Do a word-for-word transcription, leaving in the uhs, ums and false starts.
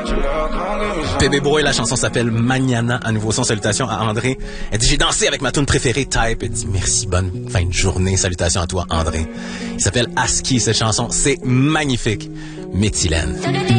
Bébé Boy, la chanson s'appelle Mañana, à nouveau son. Salutations à André. Elle dit, j'ai dansé avec ma tune préférée, Type. Elle dit, merci, bonne fin de journée. Salutations à toi, André. Il s'appelle Aski, cette chanson. C'est magnifique. Méthylène.